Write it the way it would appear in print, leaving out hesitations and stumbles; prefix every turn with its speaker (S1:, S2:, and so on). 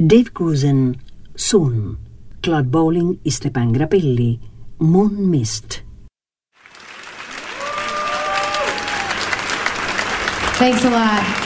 S1: Dave Grusin, Soon, Claude Bowling y Stepan Grappelli, Moon Mist.
S2: Thanks a lot.